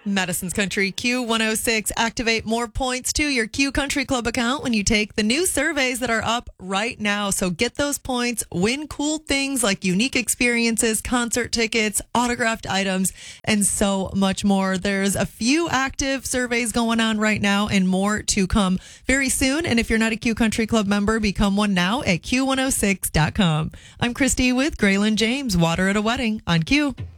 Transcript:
Madison's Country Q106. Activate more points to your Q Country Club account when you take the new surveys that are up right now. So get those points, win cool things like unique experiences, concert tickets, autographed items, and so much more. There's a few active surveys going on right now and more to come very soon. And if you're not a Q Country Club member, become one now at Q106.com. I'm Christy with Graylin James, Water at a Wedding on Q.